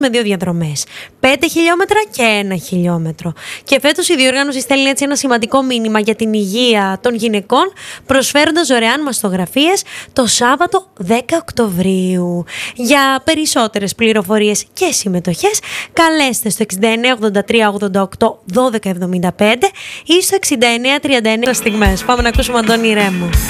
με 2 διαδρομές, 5 χιλιόμετρα και 1 χιλιόμετρο. Και φέτος η διοργάνωση στέλνει έτσι ένα σημαντικό μήνυμα για την υγεία των γυναικών, προσφέροντας δωρεάν μαστογραφίες το Σάββατο 10 Οκτωβρίου. Για περισσότερες πληροφορίες και συμμετοχές, καλέστε στο 69 83 88 12 75 ή στο 69 39 στιγμές. Πάμε να ακούσουμε Αντώνη Ρέμο.